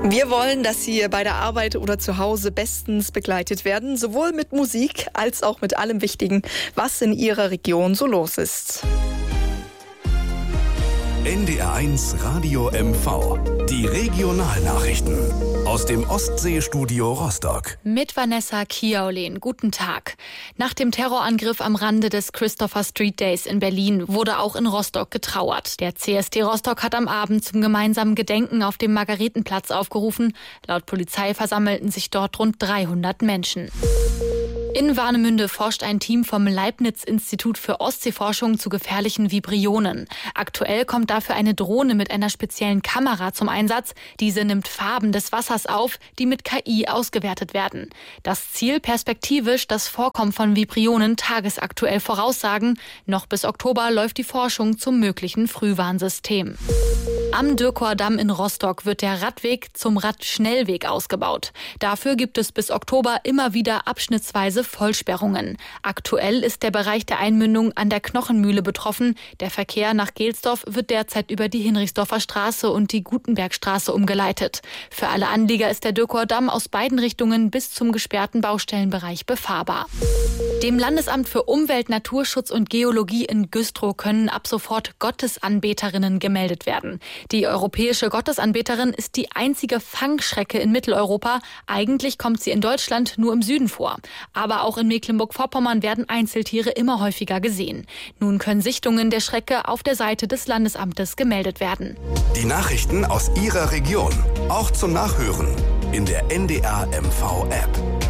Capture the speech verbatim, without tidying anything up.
Wir wollen, dass Sie bei der Arbeit oder zu Hause bestens begleitet werden, sowohl mit Musik als auch mit allem Wichtigen, was in Ihrer Region so los ist. N D R eins Radio M V. Die Regionalnachrichten aus dem Ostseestudio Rostock. Mit Vanessa Kiaulin. Guten Tag. Nach dem Terrorangriff am Rande des Christopher Street Days in Berlin wurde auch in Rostock getrauert. Der C S D Rostock hat am Abend zum gemeinsamen Gedenken auf dem Margaretenplatz aufgerufen. Laut Polizei versammelten sich dort rund dreihundert Menschen. In Warnemünde forscht ein Team vom Leibniz-Institut für Ostseeforschung zu gefährlichen Vibrionen. Aktuell kommt dafür eine Drohne mit einer speziellen Kamera zum Einsatz. Diese nimmt Farben des Wassers auf, die mit K I ausgewertet werden. Das Ziel perspektivisch, das Vorkommen von Vibrionen tagesaktuell voraussagen. Noch bis Oktober läuft die Forschung zum möglichen Frühwarnsystem. Am Dürkower Damm in Rostock wird der Radweg zum Radschnellweg ausgebaut. Dafür gibt es bis Oktober immer wieder abschnittsweise Vollsperrungen. Aktuell ist der Bereich der Einmündung an der Knochenmühle betroffen. Der Verkehr nach Gelsdorf wird derzeit über die Hinrichsdorfer Straße und die Gutenbergstraße umgeleitet. Für alle Anlieger ist der Dürkower Damm aus beiden Richtungen bis zum gesperrten Baustellenbereich befahrbar. Dem Landesamt für Umwelt, Naturschutz und Geologie in Güstrow können ab sofort Gottesanbeterinnen gemeldet werden. Die europäische Gottesanbeterin ist die einzige Fangschrecke in Mitteleuropa. Eigentlich kommt sie in Deutschland nur im Süden vor. Aber auch in Mecklenburg-Vorpommern werden Einzeltiere immer häufiger gesehen. Nun können Sichtungen der Schrecke auf der Seite des Landesamtes gemeldet werden. Die Nachrichten aus Ihrer Region, auch zum Nachhören in der N D R M V App.